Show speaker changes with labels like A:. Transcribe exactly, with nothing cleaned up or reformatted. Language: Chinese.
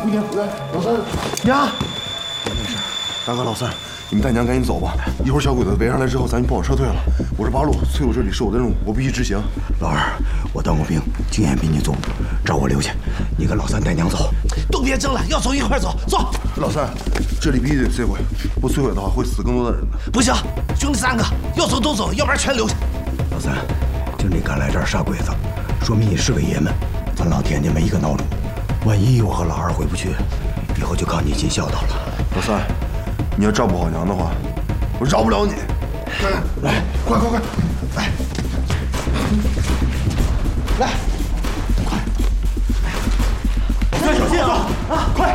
A: 姑娘，来，老三，
B: 娘，
A: 没事。大哥，老三，你们带娘赶紧走吧。一会儿小鬼子围上来之后，咱就不好撤退了。我是八路，崔鲁这里是我的任务，我必须执行。
C: 老二，我当过兵，经验比你足，照我留下。你跟老三带娘走。
B: 都别争了，要走一块走，走。
A: 老三，这里必须得摧毁，不摧毁的话会死更多的人的。
B: 不行，兄弟三个要走都走，要不然全留下。
C: 老三，就你敢来这儿杀鬼子，说明你是个爷们。咱老天家没一个孬种，万一我和老二回不去，以后就靠你尽孝道了。
A: 老三，你要照顾好娘的话，我饶不了你。来来，快快快，来，来，快，
B: 小心啊！啊，快！